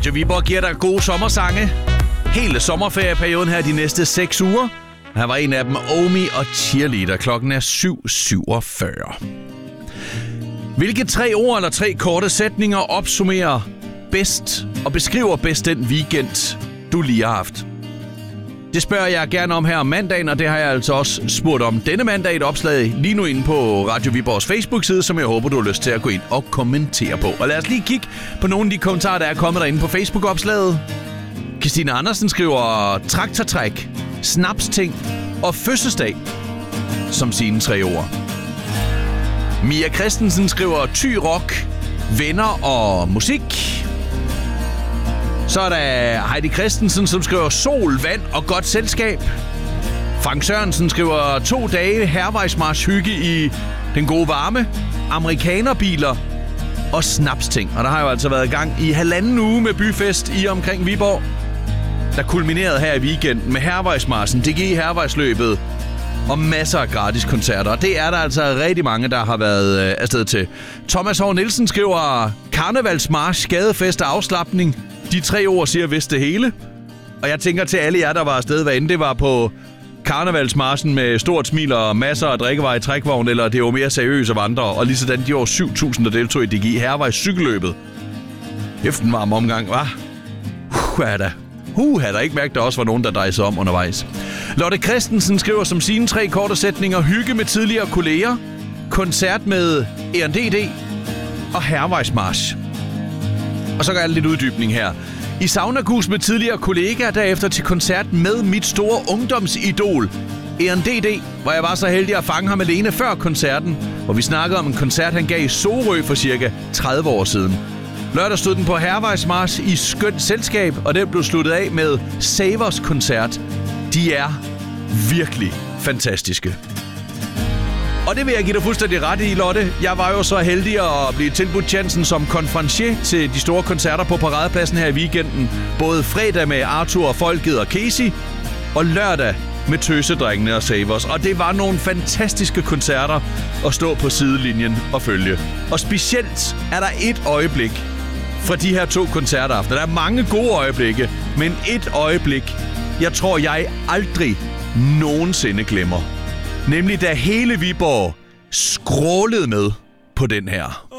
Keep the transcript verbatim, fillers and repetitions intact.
Radio Viborg giver dig gode sommersange. Hele sommerferieperioden her de næste seks uger. Her var en af dem, Omi og Cheerleader. Klokken er syv syvogfyrre. Hvilke tre ord eller tre korte sætninger opsummerer bedst og beskriver bedst den weekend, du lige har haft? Det spørger jeg gerne om her om mandagen, og det har jeg altså også spurgt om denne mandag, et opslag lige nu inde på Radio Viborgs Facebook-side, som jeg håber, du har lyst til at gå ind og kommentere på. Og lad os lige kigge på nogle af de kommentarer, der er kommet derinde på Facebook-opslaget. Christine Andersen skriver traktortræk, snapsting og fødselsdag som sine tre ord. Mia Christensen skriver ty-rock, venner og musik. Så er der Heidi Christensen, som skriver sol, vand og godt selskab. Frank Sørensen skriver to dage hærvejsmarsch hygge i den gode varme, amerikanerbiler og snapsting. Og der har jo altså været i gang i halvanden uge med byfest i omkring Viborg, der kulminerede her i weekenden med hærvejsmarchen, D G Hærvejsløbet og masser af gratis koncerter. Det er der altså rigtig mange, der har været øh, afsted til. Thomas Hov Nielsen skriver karnevalsmarch, gadefest og afslapning. De tre ord siger vist det hele. Og jeg tænker til alle jer, der var afsted, hvad end det var på karnevalsmarchen med stort smil og masser af drikkevarer i trækvogn, eller det var mere seriøse vandre. Og lige sådan de over syv tusind, der deltog i D G Hærvejs cykelløbet. Efter en varm omgang, hva'? Uh, er der. Uh, havde der ikke mærket, der også var nogen, der drejede sig om undervejs. Lotte Christensen skriver som sine tre korte sætninger: hygge med tidligere kolleger, koncert med E N D D og hærvejsmarch. Og så gør jeg lidt uddybning her. I saunagus med tidligere kollegaer, derefter til koncert med mit store ungdomsidol, E N D D, hvor jeg var så heldig at fange ham alene før koncerten, hvor vi snakkede om en koncert, han gav i Sorø for cirka tredive år siden. Lørdag stod den på hærvejsmarch i skønt selskab, og den blev sluttet af med Savers koncert. De er virkelig fantastiske. Og det vil jeg give dig fuldstændig ret i, Lotte. Jeg var jo så heldig at blive tilbudt chancen som konferencier til de store koncerter på Paradepladsen her i weekenden. Både fredag med Arthur og Folket og Casey, og lørdag med Tøsedrengene og Savers. Og det var nogle fantastiske koncerter at stå på sidelinjen og følge. Og specielt er der et øjeblik fra de her to koncertaftener. Der er mange gode øjeblikke, men et øjeblik, jeg tror, jeg aldrig nogensinde glemmer. Nemlig da hele Viborg skrålede med på den her.